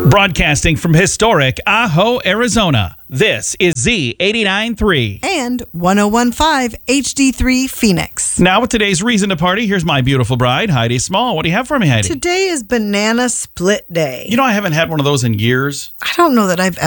Broadcasting from historic Ajo, Arizona, this is Z89.3. And 101.5 HD3 Phoenix. Now with today's reason to party, here's my beautiful bride, Heidi Small. What do you have for me, Heidi? Today is Banana Split Day. You know, I haven't had one of those in years. I don't know that I've